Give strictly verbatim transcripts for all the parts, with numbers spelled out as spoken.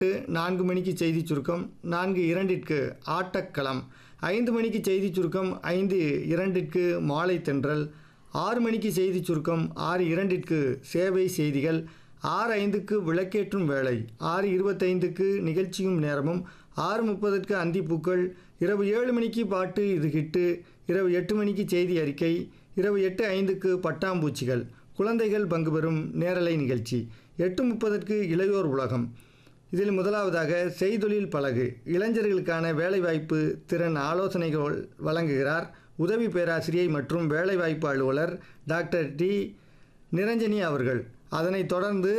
நான்கு மணிக்கு செய்திச் சுருக்கம், நான்கு இரண்டிற்கு ஆட்டக்களம், ஐந்து மணிக்கு செய்திச் சுருக்கம், ஐந்து இரண்டிற்கு மாலை தென்றல், ஆறு மணிக்கு செய்திச் சுருக்கம், ஆறு இரண்டிற்கு சேவை செய்திகள், ஆறு ஐந்துக்கு விளக்கேற்றும் வேளை, ஆறு இருபத்தைந்துக்கு நிகழ்ச்சியும் நேரமும், ஆறு முப்பதுக்கு அந்திப்பூக்கள், இரவு ஏழு மணிக்கு பாட்டு இது ஹிட்டு, இரவு எட்டு மணிக்கு செய்தி அறிக்கை, இரவு எட்டு ஐந்துக்கு பட்டாம்பூச்சிகள், குழந்தைகள் பங்கு பெறும் நேரலை நிகழ்ச்சி, எட்டு முப்பதற்கு இளையோர் உலகம். இதில் முதலாவதாக செய்தொழில் பழகு, இளைஞர்களுக்கான வேலைவாய்ப்பு திறன் ஆலோசனைகள் வழங்குகிறார் உதவி பேராசிரியை மற்றும் வேலைவாய்ப்பு அலுவலர் டாக்டர் டி நிரஞ்சனி அவர்கள். அதனைத் தொடர்ந்து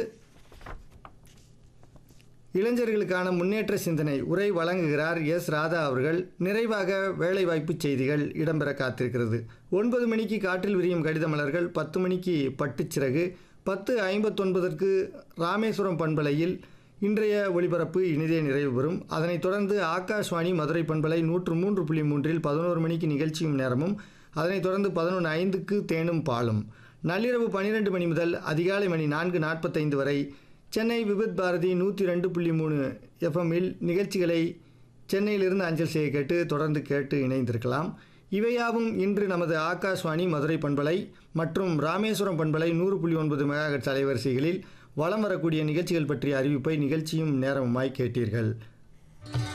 இளைஞர்களுக்கான முன்னேற்ற சிந்தனை உரை வழங்குகிறார் எஸ் ராதா அவர்கள். நிறைவாக வேலைவாய்ப்பு செய்திகள் இடம்பெற காத்திருக்கிறது. ஒன்பது மணிக்கு காற்றில் விரியும் கடித மலர்கள், பத்து மணிக்கு பட்டுச்சிறகு, பத்து ஐம்பத்தொன்பதற்கு ராமேஸ்வரம் பண்பலையில் இன்றைய ஒளிபரப்பு இனிதே நிறைவு பெறும். அதனைத் தொடர்ந்து ஆகாஷ்வாணி மதுரை பண்பலை நூற்று மூன்று புள்ளி மூன்றில் பதினோரு மணிக்கு நிகழ்ச்சியும் நேரமும், அதனைத் தொடர்ந்து பதினொன்று ஐந்துக்கு தேனும் பாலும். நள்ளிரவு பன்னிரெண்டு மணி முதல் அதிகாலை மணி நான்கு நாற்பத்தைந்து வரை சென்னை விவித் பாரதி நூற்றி ரெண்டு புள்ளி மூணு எஃப்எம்மில் நிகழ்ச்சிகளை சென்னையிலிருந்து அஞ்சல் செய்ய கேட்டு தொடர்ந்து கேட்டு இணைந்திருக்கலாம். இவையாவும் இன்று நமது ஆகாஷ்வாணி மதுரை பண்பலை மற்றும் ராமேஸ்வரம் பண்பலை நூறு புள்ளி ஒன்பது மெகாஹெர்ட்ஸ் அலைவரிசைகளில் வலம் வரக்கூடிய நிகழ்ச்சிகள் பற்றிய அறிவிப்பை நிகழ்ச்சியும் நேரமுமாய் கேட்டீர்கள்.